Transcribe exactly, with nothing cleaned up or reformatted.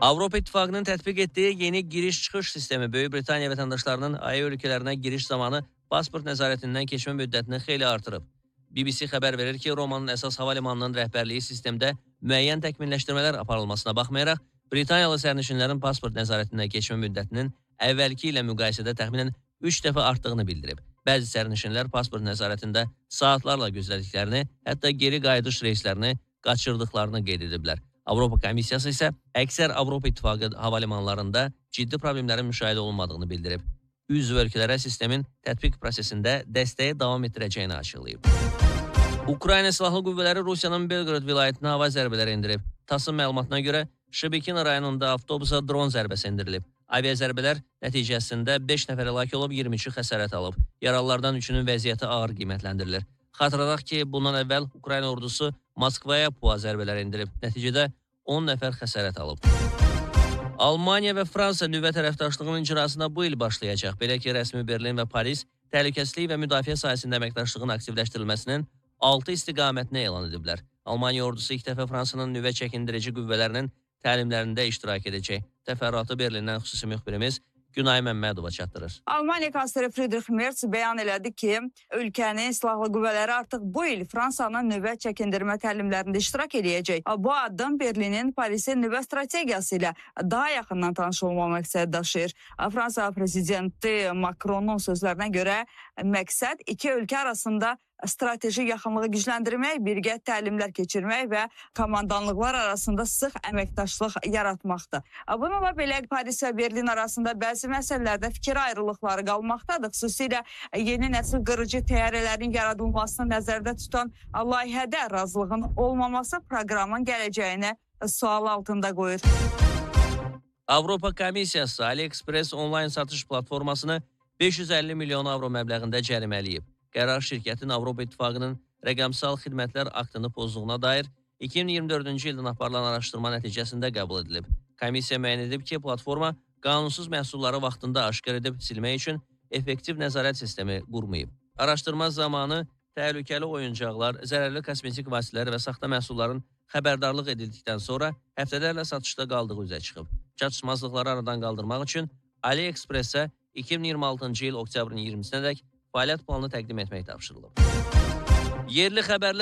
Avropa İttifaqının tətbiq etdiyi yeni giriş-çıxış sistemi Böyük Britaniya vətəndaşlarının A E ölkələrinə giriş zamanı pasport nəzarətindən keçmə müddətini xeyli artırıb. B B C xəbər verir ki, Romanın əsas hava limanının rəhbərliyi sistemdə müəyyən təkmilləşdirmələr aparılmasına baxmayaraq, Britaniyalı sərnişinlərin pasport nəzarətindən keçmə müddətinin əvvəlki ilə müqayisədə təxminən üç dəfə artdığını bildirib. Bəzi sərnişinlər pasport nəzarətində saatlarla gözlədiklərini, hətta geri qayıdış reyslərini qaçırdıqlarını qeyd ediblər. Avropa Komissiyası isə əksər Avropa İttifaqı hava limanlarında ciddi problemlərin müşahidə olunmadığını bildirib. Üzv ölkələrə sistemin tətbiq prosesində dəstəyi davam etdirəcəyini açıqlayıb. Ukrayna Silahlı Qüvvələri Rusiyanın Belqorod vilayətinə hava zərbələri endirib. TASS-ın məlumatına görə Şıbikin rayonunda avtobusa dron zərbəsi endirilib. Avia zərbələr nəticəsində beş nəfər həlak olub, iyirmi üçü xəsarət alıb. Yaralılardan üçünün vəziyyəti ağır qiymətləndirilir. Xatırladaq ki, bundan əvvəl Ukrayna ordusu Moskvaya PUA zərbələr endirib. Nəticədə on nəfər xəsarət alıb. Almaniya və Fransa nüvə tərəfdaşlığının icrasına bu il başlayacaq. Belə ki, rəsmi Berlin və Paris təhlükəsizlik və müdafiə sahəsində əməkdaşlığın aktivləşdirilməsinin altı istiqamətini elan ediblər. Almaniya ordusu ilk dəfə Fransanın nüvə çəkindirici qüvvələrinin təlimlərində iştirak edəcək. Təfərrüatı Berlindən xüsusi müxbirimiz Günay Məmmədova çatdırır. Almaniya kansleri Friedrich Merz bəyan elədi ki, ölkənin silahlı qüvvələri artıq bu il Fransanın nüvə çəkindirmə təlimlərində iştirak edəcək. Bu addım Berlinin Parisin nüvə strategiyası ilə daha yaxından tanış olma məqsədi daşıyır. Fransa prezidenti Macronun sözlərinə görə məqsəd iki ölkə arasında strateji yaxınlığı gücləndirmək, birgə təlimlər keçirmək və komandanlıqlar arasında sıx əməkdaşlıq yaratmaqdır. Bununla belə Paris və Berlin arasında bəzi məsələlərdə fikir ayrılıqları qalmaqdadır. Xüsusilə yeni nəsil qırıcı təyyarələrin yaradılmasını nəzərdə tutan layihədə razılığın olmaması proqramın gələcəyini sual altında qoyur. Avropa Komissiyası AliExpress onlayn satış platformasını beş yüz əlli milyon avro məbləğində cərimələyib. Qərar şirkətin Avropa İttifaqının rəqəmsal xidmətlər aktını pozduğuna dair iki min iyirmi dördüncü ildən aparılan araşdırma nəticəsində qəbul edilib. Komissiya müəyyən edib ki, platforma qanunsuz məhsulları vaxtında aşkar edib silmək üçün effektiv nəzarət sistemi qurmayıb. Araşdırma zamanı təhlükəli oyuncaqlar, zərərli kosmetik vasitələr və saxta məhsulların xəbərdarlıq edildikdən sonra həftələrlə satışda qaldığı üzə çıxıb. Çatışmazlıqları aradan qaldırmaq üçün AliExpress-ə iki min iyirmi altıncı il oktyabrın iyirmisinədək fəaliyyət planını təqdim etmək tapşırılıb. Yerli xəbərlər